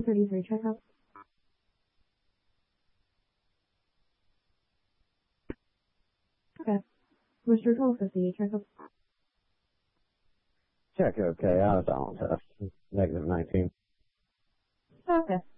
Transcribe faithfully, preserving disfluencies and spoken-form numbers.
thirty-three, checkup. Okay. Mister twelve fifty, checkup. Check okay, I was on test. Negative nineteen. Okay.